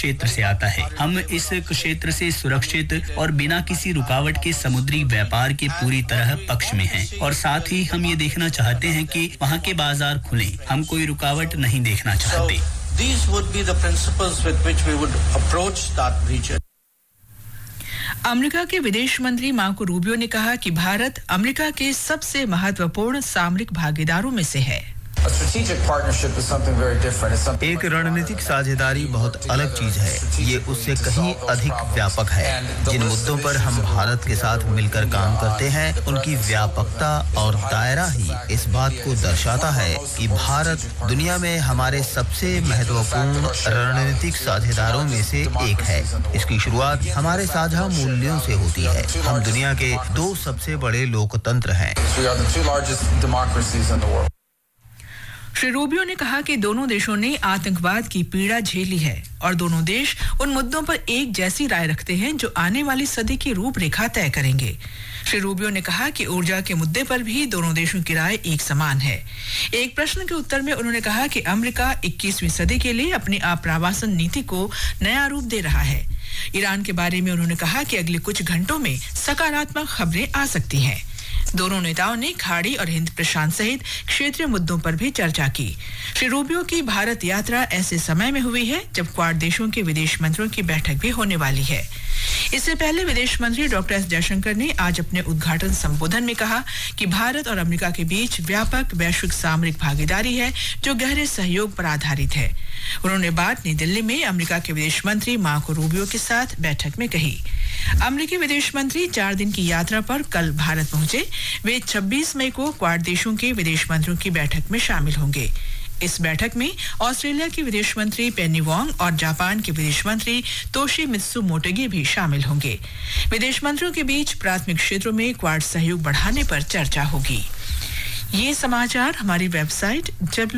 क्षेत्र से आता है। हम इस क्षेत्र से सुरक्षित और बिना किसी रुकावट के समुद्री व्यापार के पूरी तरह पक्ष में हैं और साथ ही हम ये देखना चाहते हैं कि वहाँ के बाजार खुलें। हम कोई रुकावट नहीं देखना चाहते। These would be the principles with which we would approach that region. America के विदेश मंत्री मार्को रूबियो ने कहा कि भारत अमेरिका के सबसे महत्वपूर्ण सामरिक भागीदारों में से है। एक रणनीतिक साझेदारी बहुत अलग चीज है। ये उससे कहीं अधिक व्यापक है। जिन मुद्दों पर हम भारत के साथ मिलकर काम करते हैं, उनकी व्यापकता और दायरा ही इस बात को दर्शाता है कि भारत दुनिया में हमारे सबसे महत्वपूर्ण रणनीतिक साझेदारों में से एक है। इसकी शुरुआत हमारे साझा मूल्यों से होती है। हम दुनिया के 2 सबसे बड़े लोकतंत्र हैं। श्री रूबियो ने कहा कि दोनों देशों ने आतंकवाद की पीड़ा झेली है और दोनों देश उन मुद्दों पर एक जैसी राय रखते हैं जो आने वाली सदी की रूपरेखा तय करेंगे। श्री रूबियो ने कहा कि ऊर्जा के मुद्दे पर भी दोनों देशों की राय एक समान है। एक प्रश्न के उत्तर में उन्होंने कहा कि अमेरिका 21वीं सदी के लिए अपनी आप्रवासन नीति को नया रूप दे रहा है। ईरान के बारे में उन्होंने कहा कि अगले कुछ घंटों में सकारात्मक खबरें आ सकती हैं। दोनों नेताओं ने खाड़ी और हिंद प्रशांत सहित क्षेत्रीय मुद्दों पर भी चर्चा की। श्री रूबियो की भारत यात्रा ऐसे समय में हुई है जब क्वाड देशों के विदेश मंत्रियों की बैठक भी होने वाली है। इससे पहले विदेश मंत्री डॉक्टर एस जयशंकर ने आज अपने उद्घाटन संबोधन में कहा कि भारत और अमेरिका के बीच व्यापक वैश्विक सामरिक भागीदारी है जो गहरे सहयोग पर आधारित है। उन्होंने बात नई दिल्ली में अमेरिका के विदेश मंत्री मार्को रूबियो के साथ बैठक में कही। अमेरिकी विदेश मंत्री 4 दिन की यात्रा पर कल भारत पहुंचे। वे 26 मई को क्वाड देशों के विदेश मंत्रियों की बैठक में शामिल होंगे। इस बैठक में ऑस्ट्रेलिया की विदेश मंत्री पेनी वोंग और जापान के विदेश मंत्री तोशिमित्सु मोटेगी भी शामिल होंगे। विदेश मंत्रियों के बीच प्राथमिक क्षेत्रों में क्वाड सहयोग बढ़ाने पर चर्चा होगी। ये समाचार हमारी वेबसाइट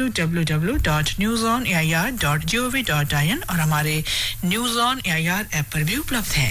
www.newsonair.gov.in और हमारे न्यूज़ ऑन एआईआर ऐप पर भी उपलब्ध हैं।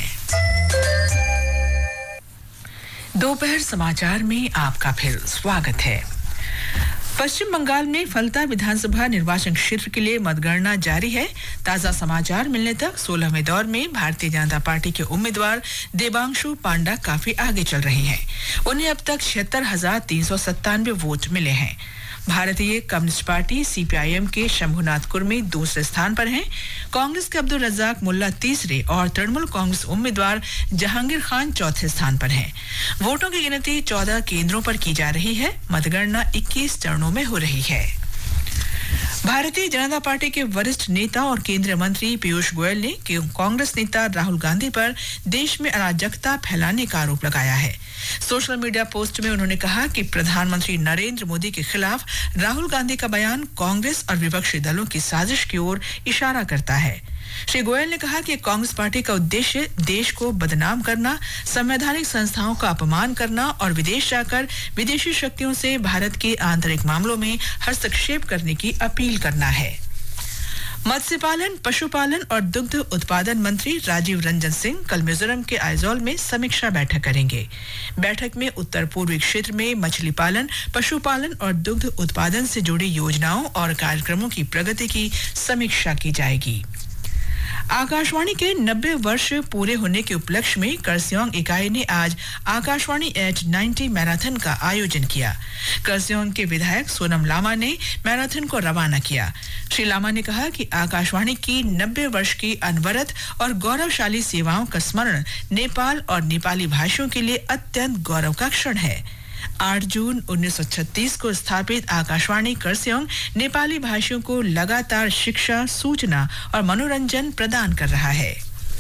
दोपहर समाचार में आपका फिर स्वागत है। पश्चिम बंगाल में फलता विधानसभा निर्वाचन क्षेत्र के लिए मतगणना जारी है। ताजा समाचार मिलने तक 16वें दौर में भारतीय जनता पार्टी के उम्मीदवार देवांशु पांडा काफी आगे चल रहे हैं। उन्हें अब तक 76,397 वोट मिले हैं। भारतीय कम्युनिस्ट पार्टी सीपीआईएम के शंभुनाथ कुर्मी दूसरे स्थान पर हैं। कांग्रेस के अब्दुल रज्जाक मुल्ला तीसरे और तृणमूल कांग्रेस उम्मीदवार जहांगीर खान चौथे स्थान पर हैं। वोटों की गिनती 14 केंद्रों पर की जा रही है। मतगणना 21 चरणों में हो रही है। भारतीय जनता पार्टी के वरिष्ठ नेता और केंद्रीय मंत्री पीयूष गोयल ने कांग्रेस नेता राहुल गांधी पर देश में अराजकता फैलाने का आरोप लगाया है। सोशल मीडिया पोस्ट में उन्होंने कहा कि प्रधानमंत्री नरेंद्र मोदी के खिलाफ राहुल गांधी का बयान कांग्रेस और विपक्षी दलों की साजिश की ओर इशारा करता है। श्री गोयल ने कहा कि कांग्रेस पार्टी का उद्देश्य देश को बदनाम करना, संवैधानिक संस्थाओं का अपमान करना और विदेश जाकर विदेशी शक्तियों से भारत के आंतरिक मामलों में हस्तक्षेप करने की अपील करना है। मत्स्य पालन, पशुपालन और दुग्ध उत्पादन मंत्री राजीव रंजन सिंह कल मिजोरम के आइजोल में समीक्षा बैठक करेंगे। बैठक में उत्तर पूर्वी क्षेत्र में मछली पालन, पशुपालन और दुग्ध उत्पादन से जुड़ी योजनाओं और कार्यक्रमों की प्रगति की समीक्षा की जाएगी। आकाशवाणी के 90 वर्ष पूरे होने के उपलक्ष्य में करसियोंग इकाई ने आज आकाशवाणी एट 90 मैराथन का आयोजन किया। करसियोंग के विधायक सोनम लामा ने मैराथन को रवाना किया। श्री लामा ने कहा कि आकाशवाणी की 90 वर्ष की अनवरत और गौरवशाली सेवाओं का स्मरण नेपाल और नेपाली भाषियों के लिए अत्यंत गौरव का क्षण है। 8 जून 1936 को स्थापित आकाशवाणी करसियोंग नेपाली भाषियों को लगातार शिक्षा, सूचना और मनोरंजन प्रदान कर रहा है।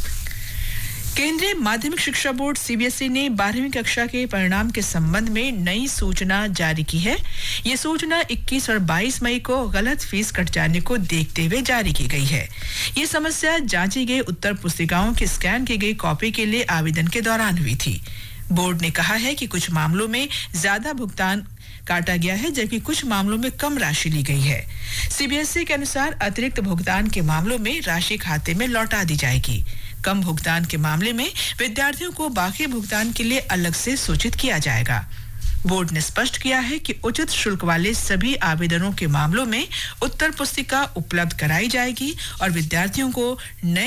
केंद्रीय माध्यमिक शिक्षा बोर्ड सीबीएसई ने 12वीं कक्षा के परिणाम के संबंध में नई सूचना जारी की है। ये सूचना 21 और 22 मई को गलत फीस कट जाने को देखते हुए जारी की गई है। ये समस्या जांची गई उत्तर पुस्तिकाओं की स्कैन की गई कॉपी के लिए आवेदन के दौरान हुई थी। बोर्ड ने कहा है कि कुछ मामलों में ज्यादा भुगतान काटा गया है जबकि कुछ मामलों में कम राशि ली गई है। सीबीएसई के अनुसार अतिरिक्त भुगतान के मामलों में राशि खाते में लौटा दी जाएगी। कम भुगतान के मामले में विद्यार्थियों को बाकी भुगतान के लिए अलग से सूचित किया जाएगा। बोर्ड ने स्पष्ट किया है कि उचित शुल्क वाले सभी आवेदनों के मामलों में उत्तर पुस्तिका उपलब्ध कराई जाएगी और विद्यार्थियों को नए